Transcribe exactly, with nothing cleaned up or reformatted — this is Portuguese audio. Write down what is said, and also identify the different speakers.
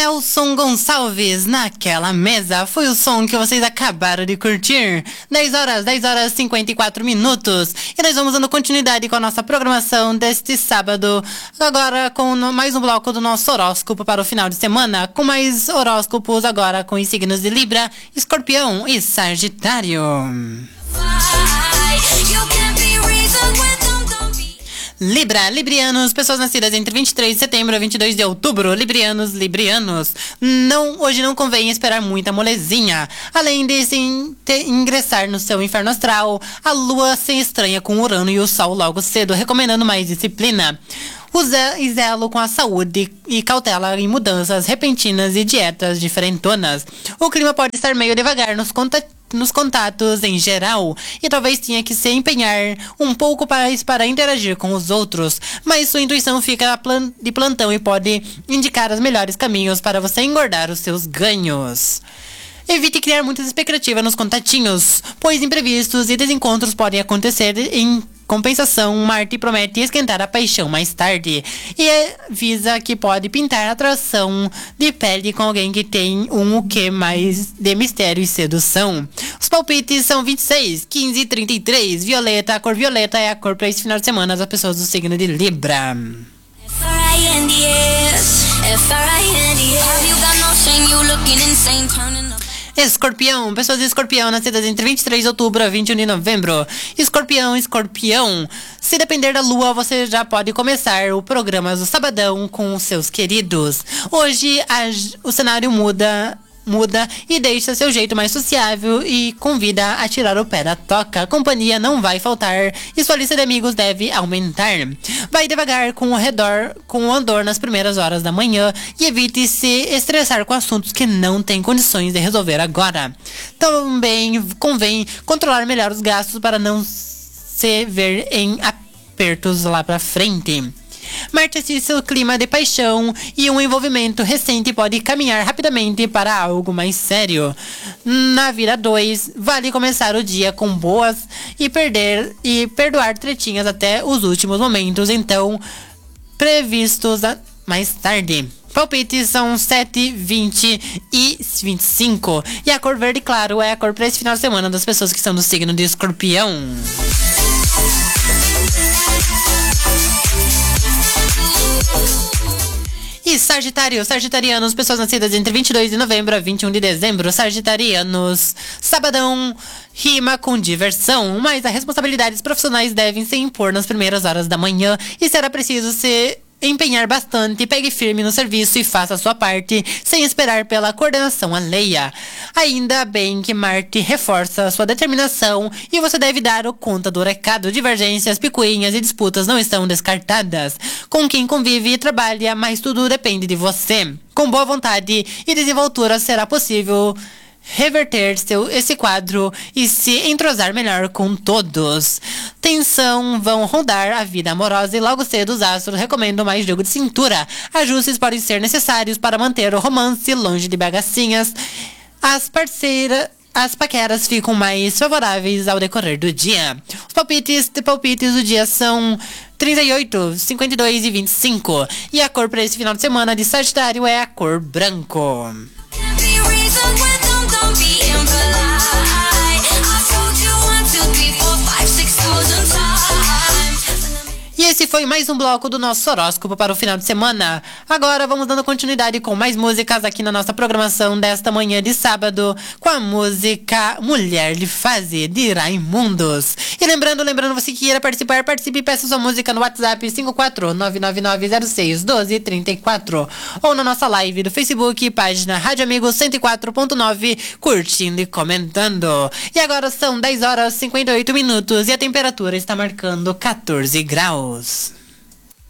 Speaker 1: Nelson Gonçalves, Naquela Mesa, foi o som que vocês acabaram de curtir. dez horas, dez horas e cinquenta e quatro minutos. E nós vamos dando continuidade com a nossa programação deste sábado. Agora com mais um bloco do nosso horóscopo para o final de semana. Com mais horóscopos agora com os signos de Libra, Escorpião e Sagitário. Libra, librianos, pessoas nascidas entre vinte e três de setembro a vinte e dois de outubro, librianos, librianos, não, hoje não convém esperar muita molezinha, além de se in, te, ingressar no seu inferno astral, a lua se estranha com Urano e o sol logo cedo, recomendando mais disciplina. Use zelo com a saúde e cautela em mudanças repentinas e dietas diferentonas. O clima pode estar meio devagar nos contatos, nos contatos em geral, e talvez tenha que se empenhar um pouco para, para interagir com os outros, mas sua intuição fica de plantão e pode indicar os melhores caminhos para você engordar os seus ganhos. Evite criar muitas expectativas nos contatinhos, pois imprevistos e desencontros podem acontecer. Em compensação, Marte promete esquentar a paixão mais tarde e avisa que pode pintar atração de pele com alguém que tem um o que mais de mistério e sedução. Os palpites são vinte e seis, quinze e trinta e três. Violeta, a cor violeta é a cor para esse final de semana das pessoas do signo de Libra. Escorpião, pessoas de Escorpião nascidas entre vinte e três de outubro a vinte e um de novembro. Escorpião, Escorpião, se depender da lua, você já pode começar o programa do sabadão com os seus queridos. Hoje a, o cenário muda... muda e deixa seu jeito mais sociável e convida a tirar o pé da toca. A companhia não vai faltar e sua lista de amigos deve aumentar. Vai devagar com o redor, com o andor nas primeiras horas da manhã e evite se estressar com assuntos que não tem condições de resolver agora. Também convém controlar melhor os gastos para não se ver em apertos lá pra frente. Marte assiste o clima de paixão e um envolvimento recente pode caminhar rapidamente para algo mais sério. Na vida dois, vale começar o dia com boas e perder e perdoar tretinhas até os últimos momentos, então previstos a, mais tarde. Palpites são sete, vinte e vinte e cinco. E a cor verde claro é a cor para esse final de semana das pessoas que estão no signo de Escorpião. E Sagitário, Sagitarianos, pessoas nascidas entre vinte e dois de novembro a vinte e um de dezembro. Sagitarianos, sabadão rima com diversão, mas as responsabilidades profissionais devem se impor nas primeiras horas da manhã e será preciso se empenhar bastante. Pegue firme no serviço e faça a sua parte sem esperar pela coordenação alheia. Ainda bem que Marte reforça sua determinação e você deve dar o conta do recado. Divergências, picuinhas e disputas não estão descartadas. Com quem convive e trabalha, mas tudo depende de você. Com boa vontade e desenvoltura será possível reverter seu, esse quadro e se entrosar melhor com todos. Tensão vão rondar a vida amorosa e logo cedo os astros recomendam mais jogo de cintura. Ajustes podem ser necessários para manter o romance longe de bagacinhas. As parceiras As paqueras ficam mais favoráveis ao decorrer do dia. Os palpites de palpites do dia são trinta e oito, cinquenta e dois e vinte e cinco. E a cor para esse final de semana de Sagitário é a cor branco. E esse foi mais um bloco do nosso horóscopo para o final de semana. Agora vamos dando continuidade com mais músicas aqui na nossa programação desta manhã de sábado, com a música Mulher de Fase, de Raimundos. E lembrando, lembrando você que queira participar, participe e peça sua música no WhatsApp cinco quatro nove nove nove zero seis um dois três quatro ou na nossa live do Facebook, página Rádio Amigos cento e quatro ponto nove, curtindo e comentando. E agora são dez horas e cinquenta e oito minutos e a temperatura está marcando quatorze graus.